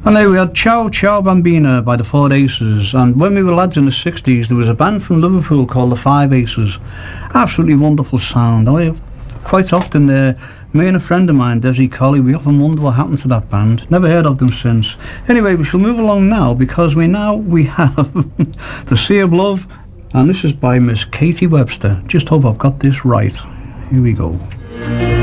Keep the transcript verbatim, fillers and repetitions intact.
And there we had Ciao Ciao Bambina by the Four Aces, and when we were lads in the sixties there was a band from Liverpool called the Five Aces. Absolutely wonderful sound. I, quite often uh, me and a friend of mine, Desi Colley, we often wonder what happened to that band. Never heard of them since. Anyway, we shall move along now because we now we have The Sea of Love, and this is by Miss Katie Webster. Just hope I've got this right. Here we go.